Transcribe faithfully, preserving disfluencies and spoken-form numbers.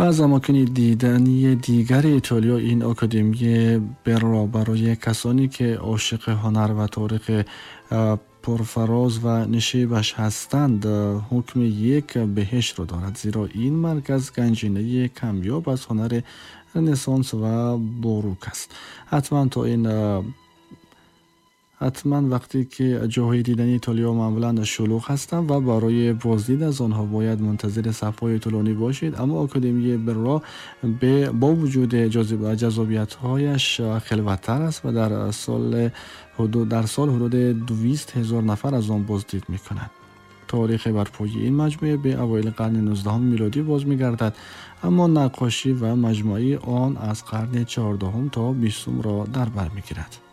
و از اماکن دیدنی دیگر ایتالیا این آکادمی برا برای کسانی که عاشق هنر و تاریخ پرفراز و نشیبش هستند حکم یک بهشت را دارد، زیرا این مرکز گنجینه کمیاب از هنر رنسانس و باروک است. حتما تا این حتما وقتی که جاهای دیدنی ایتالیا معمولا شلوغ هستند و برای بازدید از آنها باید منتظر صف‌های طولانی باشید، اما آکادمی برا با وجود جذابیت‌هایش خلوت‌تر است و در سال حدود در سال حدود دویست هزار نفر از آن بازدید می‌کنند. تاریخ برپایی این مجموعه به اوایل قرن نوزدهم میلادی باز می‌گردد، اما نقاشی و مجموعه آن از قرن چهاردهم تا بیستم را در بر می‌گیرد.